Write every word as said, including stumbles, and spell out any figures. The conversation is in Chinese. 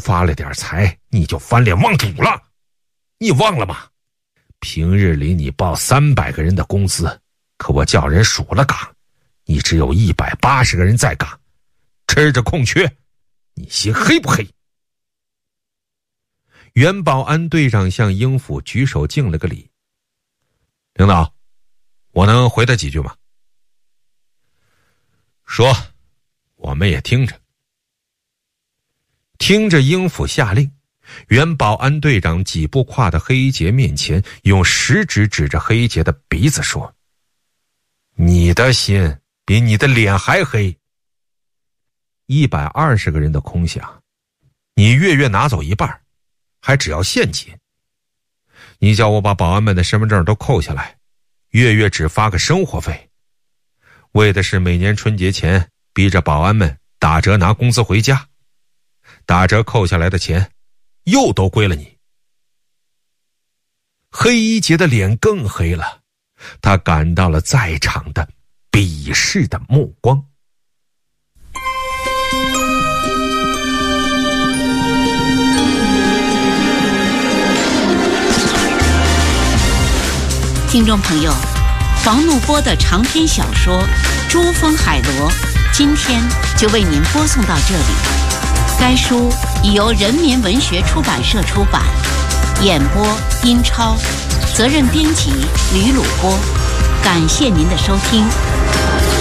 发了点财，你就翻脸忘主了。你忘了吗？平日里你报三百个人的工资，可我叫人数了岗，你只有一百八十个人在岗，吃着空缺，你心黑不黑？原保安队长向英府举手敬了个礼。领导，我能回他几句吗？说，我们也听着。听着英府下令，原保安队长几步跨到黑衣杰面前，用食指指着黑衣杰的鼻子说：你的心比你的脸还黑。一百二十个人的空饷，你月月拿走一半，还只要现金。你叫我把保安们的身份证都扣下来，月月只发个生活费，为的是每年春节前逼着保安们打折拿工资回家，打折扣下来的钱又都归了你。黑衣杰的脸更黑了，他感到了在场的鄙视的目光。 听众朋友，黄怒波的长篇小说《珠峰海螺》今天就为您播送到这里。该书已由人民文学出版社出版，演播殷超，责任编辑吕鲁波。感谢您的收听。